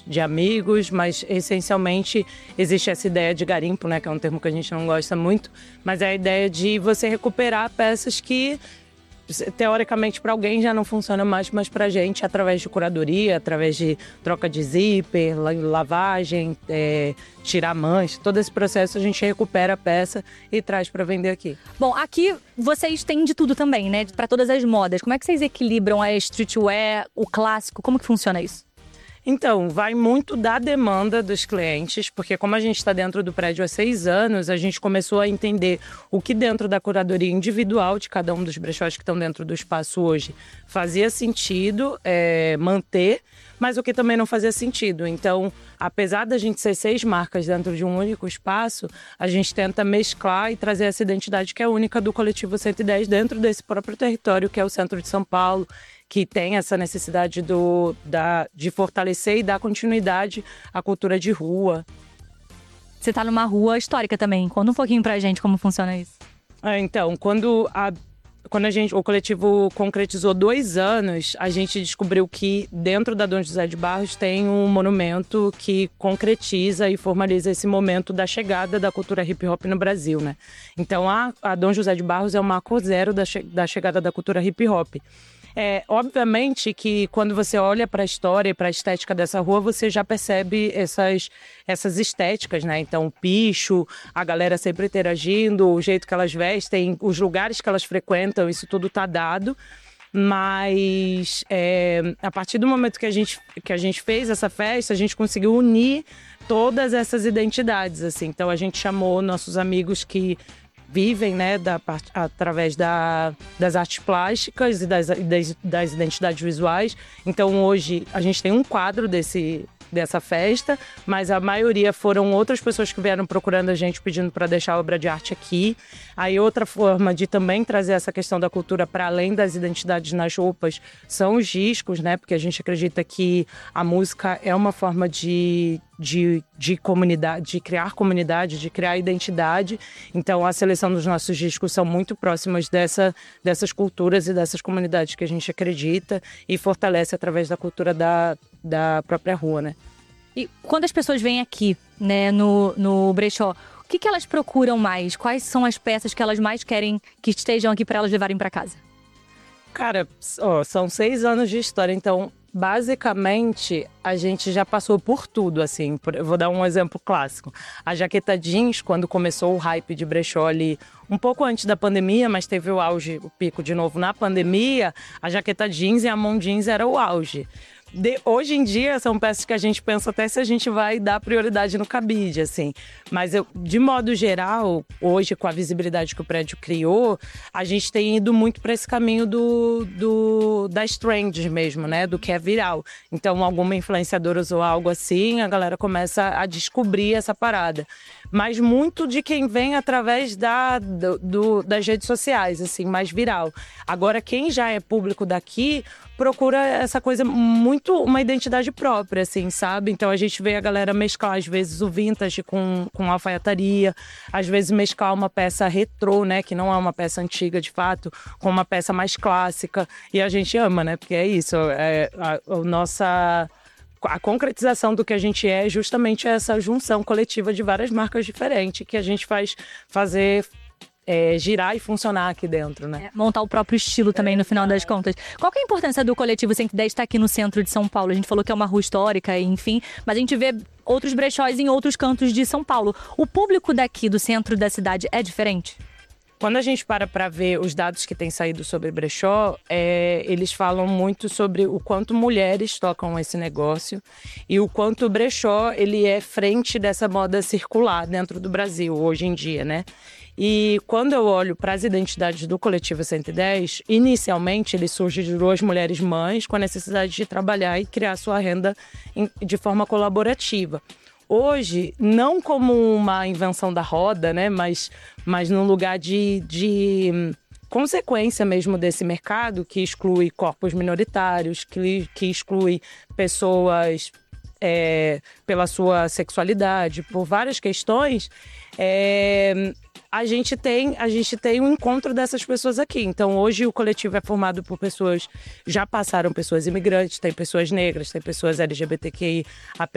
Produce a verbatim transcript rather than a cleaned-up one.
de amigos, mas essencialmente existe essa ideia de garimpo, né, que é um termo que a gente não gosta muito, mas é a ideia de você recuperar peças que teoricamente para alguém já não funciona mais, mas para a gente, através de curadoria, através de troca de zíper, lavagem, é, tirar mancha, todo esse processo a gente recupera a peça e traz para vender aqui. Bom, aqui vocês têm de tudo também, né? Para todas as modas. Como é que vocês equilibram a streetwear, o clássico? Como que funciona isso? Então, vai muito da demanda dos clientes, porque como a gente está dentro do prédio há seis anos, a gente começou a entender o que dentro da curadoria individual de cada um dos brechós que estão dentro do espaço hoje fazia sentido é, manter, mas o que também não fazia sentido. Então, apesar da gente ser seis marcas dentro de um único espaço, a gente tenta mesclar e trazer essa identidade que é única do Coletivo cento e dez dentro desse próprio território, que é o centro de São Paulo, que tem essa necessidade do, da, de fortalecer e dar continuidade à cultura de rua. Você está numa rua histórica também. Conta um pouquinho pra gente como funciona isso. É, então, quando, a, quando a gente, o coletivo concretizou dois anos, a gente descobriu que dentro da Dom José de Barros tem um monumento que concretiza e formaliza esse momento da chegada da cultura hip-hop no Brasil, né? Então, a, a Dom José de Barros é o marco zero da, che, da chegada da cultura hip-hop. É, obviamente que quando você olha para a história e para a estética dessa rua, você já percebe essas, essas estéticas, né? Então, o picho, a galera sempre interagindo, o jeito que elas vestem, os lugares que elas frequentam, isso tudo tá dado. Mas é, a partir do momento que a, gente, que a gente fez essa festa, a gente conseguiu unir todas essas identidades, assim. Então, a gente chamou nossos amigos que vivem, né, da, através da, das artes plásticas e das, das, das identidades visuais. Então, hoje, a gente tem um quadro desse, dessa festa, mas a maioria foram outras pessoas que vieram procurando a gente, pedindo para deixar a obra de arte aqui. Aí, outra forma de também trazer essa questão da cultura para além das identidades nas roupas são os discos, né, porque a gente acredita que a música é uma forma de... De, de comunidade, de criar comunidade, de criar identidade. Então, a seleção dos nossos discos são muito próximas dessa, dessas culturas e dessas comunidades que a gente acredita e fortalece através da cultura da, da própria rua, né? E quando as pessoas vêm aqui, né, no, no brechó, o que, que elas procuram mais? Quais são as peças que elas mais querem que estejam aqui para elas levarem para casa? Cara, ó, são seis anos de história, então... Basicamente, a gente já passou por tudo, assim. Eu vou dar um exemplo clássico. A jaqueta jeans, quando começou o hype de brechó ali, um pouco antes da pandemia, mas teve o auge, o pico de novo na pandemia, a jaqueta jeans e a mão jeans era o auge. De, hoje em dia, são peças que a gente pensa até se a gente vai dar prioridade no cabide, assim. Mas, eu, de modo geral, hoje, com a visibilidade que o prédio criou, a gente tem ido muito para esse caminho do, do, das trends mesmo, né? Do que é viral. Então, alguma influenciadora usou algo assim, a galera começa a descobrir essa parada. Mas muito de quem vem através da, do, do, das redes sociais, assim, mais viral. Agora, quem já é público daqui procura essa coisa muito, uma identidade própria, assim, sabe? Então, a gente vê a galera mesclar, às vezes, o vintage com, com alfaiataria, às vezes mesclar uma peça retrô, né? Que não é uma peça antiga, de fato, com uma peça mais clássica. E a gente ama, né? Porque é isso, é a, a nossa... A concretização do que a gente é justamente essa junção coletiva de várias marcas diferentes que a gente faz fazer é, girar e funcionar aqui dentro, né? É, montar o próprio estilo também, no final das contas. Qual que é a importância do Coletivo cento e dez estar aqui no centro de São Paulo? A gente falou que é uma rua histórica, enfim, mas a gente vê outros brechós em outros cantos de São Paulo. O público daqui do centro da cidade é diferente? Quando a gente para para ver os dados que têm saído sobre brechó, é, eles falam muito sobre o quanto mulheres tocam esse negócio e o quanto o brechó ele é frente dessa moda circular dentro do Brasil hoje em dia, né? E quando eu olho para as identidades do Coletivo cento e dez, inicialmente ele surge de duas mulheres mães com a necessidade de trabalhar e criar sua renda em, de forma colaborativa. Hoje, não como uma invenção da roda, né, mas, mas num lugar de, de consequência mesmo desse mercado que exclui corpos minoritários, que, que exclui pessoas é, pela sua sexualidade, por várias questões, é, a gente tem a gente tem um encontro dessas pessoas aqui. Então, hoje o coletivo é formado por pessoas, já passaram pessoas imigrantes, tem pessoas negras, tem pessoas L G B T Q I A